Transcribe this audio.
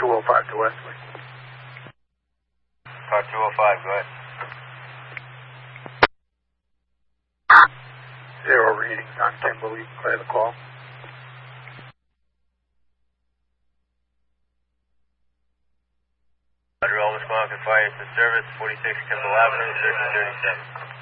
205 to Wesley. Car 205, go ahead. Zero readings on Kimberly. Clear the call. Roger, all respond to fire to service, 46 Kimball Avenue, 1337.